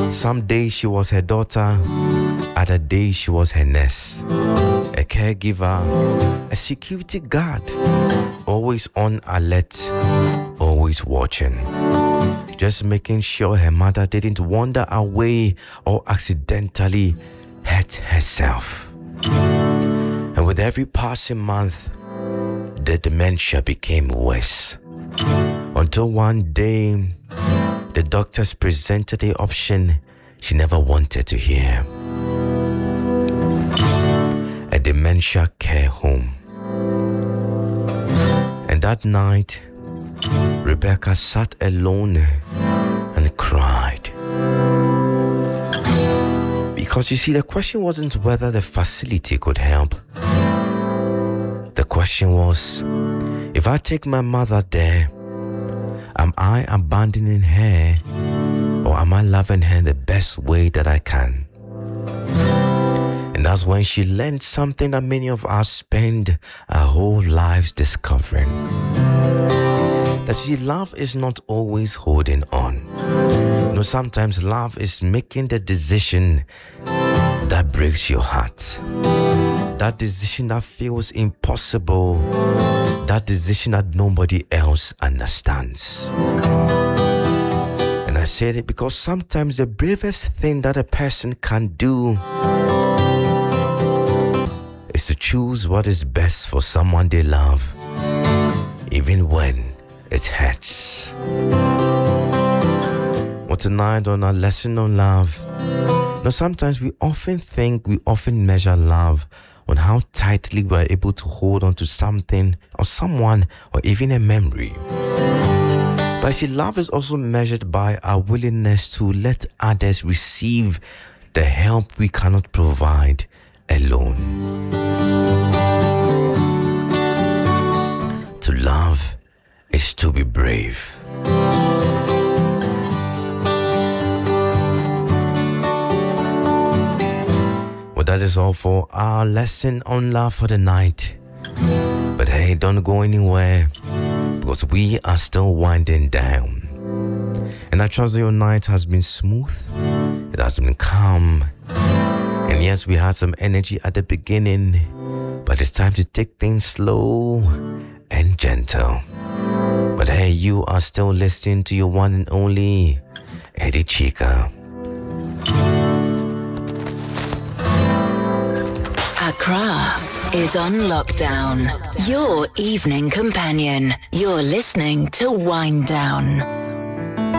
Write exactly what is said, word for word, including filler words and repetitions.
Some days she was her daughter, other days she was her nurse, a caregiver, a security guard, always on alert, always watching, just making sure her mother didn't wander away or accidentally hurt herself. And with every passing month, the dementia became worse, until one day the doctors presented the option she never wanted to hear: a dementia care home. And that night, Rebecca sat alone and cried. Because you see, the question wasn't whether the facility could help. The question was, if I take my mother there, am I abandoning her, or am I loving her the best way that I can? And that's when she learned something that many of us spend our whole lives discovering. That you see, love is not always holding on. You know, sometimes love is making the decision that breaks your heart. That decision that feels impossible. That decision that nobody else understands. And I said it because sometimes the bravest thing that a person can do is to choose what is best for someone they love, even when it hurts. Well, tonight on our lesson on love, now sometimes we often think, we often measure love on how tightly we are able to hold on to something or someone or even a memory. But see, love is also measured by our willingness to let others receive the help we cannot provide alone. To love is to be brave. Well, that is all for our lesson on love for the night. But hey, don't go anywhere, because we are still winding down. And I trust that your night has been smooth, it has been calm. And yes, we had some energy at the beginning, but it's time to take things slow and gentle. But hey, you are still listening to your one and only Eddie Chica. Accra is on lockdown. Your evening companion. You're listening to Wind Down.